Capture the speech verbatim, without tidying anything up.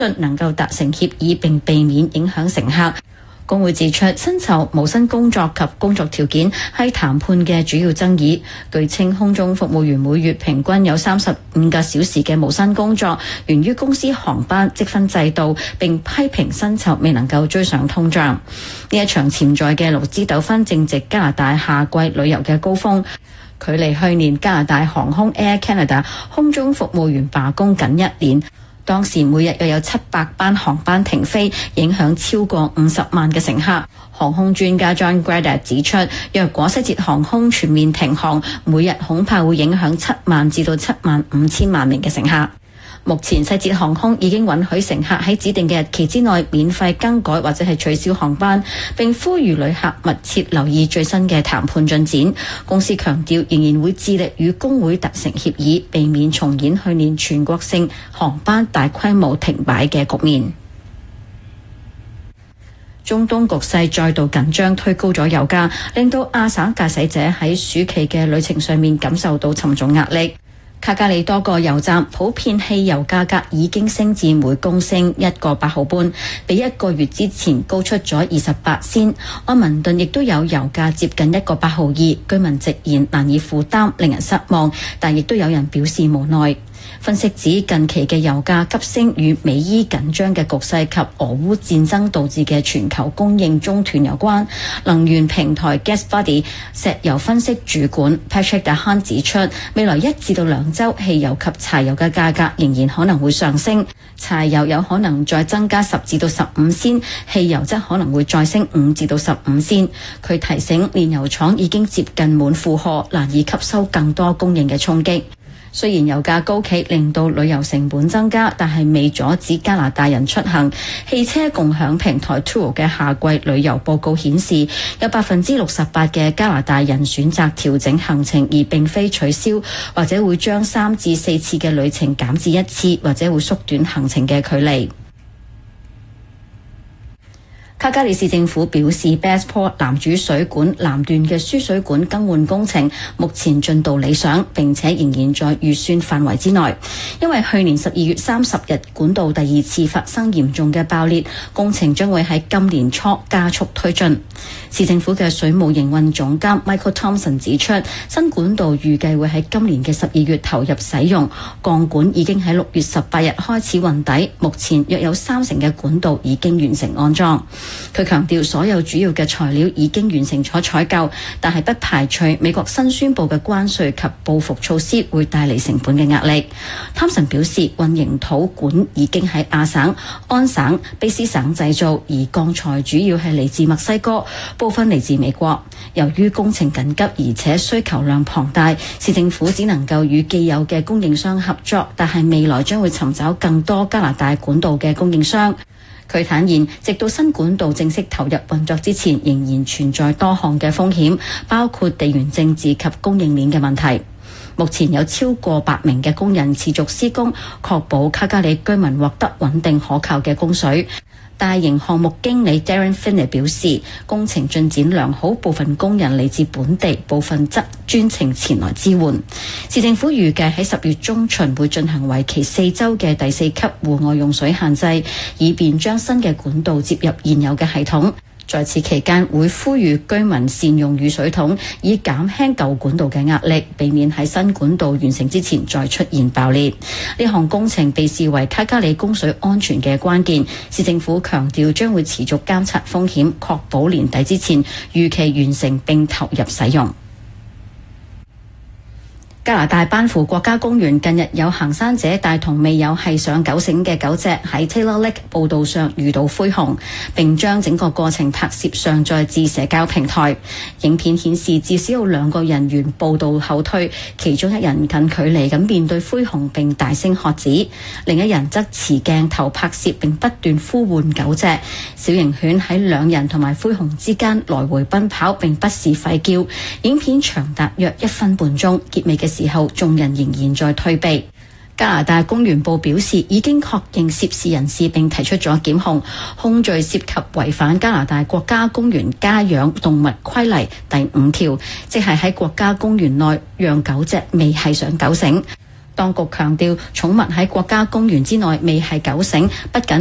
能夠達成協議並避免影響乘客。工會指出，薪酬、無薪工作及工作條件係談判嘅主要爭議。據稱，空中服務員每月平均有三十五個小時嘅無薪工作，源於公司航班積分制度，並批評薪酬未能夠追上通脹。呢一場潛在嘅勞資糾紛正值加拿大夏季旅遊嘅高峰，距離去年加拿大航空 Air Canada 空中服務員罷工僅一年。當時每日又有七百班航班停飛，影響超過五十萬嘅乘客。航空專家 John Grada 指出，若果西捷航空全面停航，每日恐怕會影響七萬至到七萬五千萬名嘅乘客。目前西捷航空已經允許乘客喺指定嘅日期之內免費更改或者係取消航班，並呼籲旅客密切留意最新嘅談判進展。公司強調仍然會致力與工會達成協議，避免重演去年全國性航班大規模停擺嘅局面。中東局勢再度緊張，推高咗油價，令到亞省駕駛者喺暑期嘅旅程上面感受到沉重壓力。卡加里多個油站普遍汽油價格已經升至每公升一個八毫半，比一個月之前高出咗二十八仙。安文頓亦都有油價接近一個八毫二，居民直言難以負擔，令人失望，但亦都有人表示無奈。分析指近期嘅油價急升與美伊緊張嘅局勢及俄烏戰爭導致嘅全球供應中斷有關。能源平台 GasBuddy 石油分析主管 Patrick Dahan 指出，未來一至到兩週汽油及柴油嘅價格仍然可能會上升，柴油有可能再增加十至到十五仙，汽油則可能會再升五至到十五仙。佢提醒煉油廠已經接近滿負荷，難以吸收更多供應嘅衝擊。雖然油價高企令到旅遊成本增加，但係未阻止加拿大人出行。汽車共享平台 Turo 嘅夏季旅遊報告顯示，有百分之六十八嘅加拿大人選擇調整行程，而並非取消，或者會將三至四次嘅旅程減至一次，或者會縮短行程嘅距離。卡加里市政府表示 Basport 南主水管南段嘅輸水管更換工程目前進度理想，並且仍然在預算範圍之內。因為去年十二月三十日管道第二次發生嚴重嘅爆裂，工程將會喺今年初加速推進。市政府嘅水務營運總監 Michael Thompson 指出，新管道預計會喺今年嘅十二月投入使用，鋼管已經喺六月十八日開始運抵，目前約有三成嘅管道已經完成安裝。佢強調所有主要嘅材料已經完成咗採購，但係不排除美國新宣布嘅關稅及報復措施會帶嚟成本嘅壓力。湯臣表示，混凝土管已經喺亞省、安省、卑斯省製造，而鋼材主要係嚟自墨西哥，部分嚟自美國。由於工程緊急而且需求量龐大，市政府只能夠與既有嘅供應商合作，但係未來將會尋找更多加拿大管道嘅供應商。佢坦言，直到新管道正式投入運作之前，仍然存在多項嘅風險，包括地緣政治及供應鏈嘅問題。目前有超過百名嘅工人持續施工，確保卡加里居民獲得穩定可靠嘅供水。大型項目經理 Darren Finney 表示，工程進展良好，部分工人嚟自本地，部分則專程前來支援。市政府預計喺十月中旬會進行為期四週嘅第四級戶外用水限制，以便將新嘅管道接入現有嘅系統。在此期間，會呼籲居民善用雨水桶，以減輕舊管道嘅壓力，避免喺新管道完成之前再出現爆裂。呢項工程被視為卡加里供水安全嘅關鍵，市政府強調將會持續監察風險，確保年底之前預期完成並投入使用。加拿大班夫國家公園近日有行山者帶同未有繫上狗繩嘅狗隻喺 Taylor Lake 步道上遇到灰熊，並將整個過程拍攝上載至社交平台。影片顯示至少有兩個人沿步道後退，其中一人近距離咁面對灰熊並大聲喝止，另一人則持鏡頭拍攝並不斷呼喚狗隻。小型犬喺兩人同埋灰熊之間來回奔跑並不時吠叫。影片長達約一分半鐘，結尾嘅時候，眾人仍然在退避。加拿大公園部表示，已經確認涉事人士並提出咗檢控，控罪涉及違反加拿大國家公園家養動物規例第五條，即係喺國家公園內讓狗隻未繫上狗繩。 當局強調，寵物喺國家公園之內未係狗繩，不僅